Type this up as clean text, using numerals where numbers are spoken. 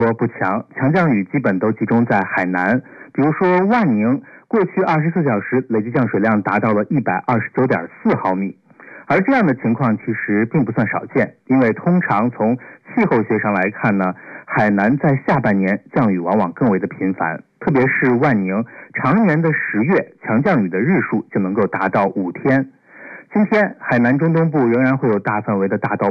不强，强降雨基本都集中在海南，比如说万宁，过去24小时累计降水量达到了129.4毫米。而这样的情况其实并不算少见，因为通常从气候学上来看呢，海南在下半年降雨往往更为的频繁，特别是万宁，常年的10月强降雨的日数就能够达到5天。今天海南中东部仍然会有大范围的大到